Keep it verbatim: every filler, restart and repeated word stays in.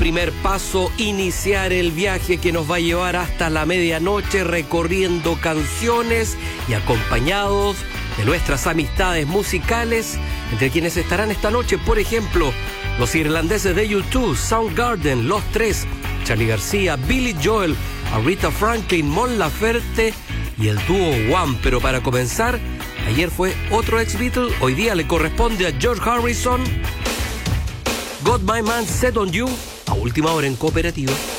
primer paso, iniciar el viaje que nos va a llevar hasta la medianoche recorriendo canciones y acompañados de nuestras amistades musicales, entre quienes estarán esta noche, por ejemplo, los irlandeses de U dos, Soundgarden, Los Tres, Charly García, Billy Joel, Aretha Franklin, Mon Laferte y el dúo One. Pero para comenzar, ayer fue otro ex-Beatle, hoy día le corresponde a George Harrison. Got My Mind Set on You, a última hora en Cooperativa.